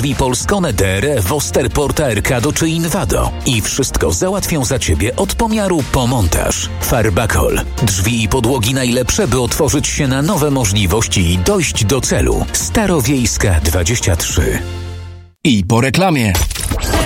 drzwi Polskone DRE, Wosterporta, Erkado czy Invado. I wszystko załatwią za Ciebie od pomiaru po montaż. Farbakol. Drzwi i podłogi najlepsze, by otworzyć się na nowe możliwości i dojść do celu. Starowiejska 23. I po reklamie.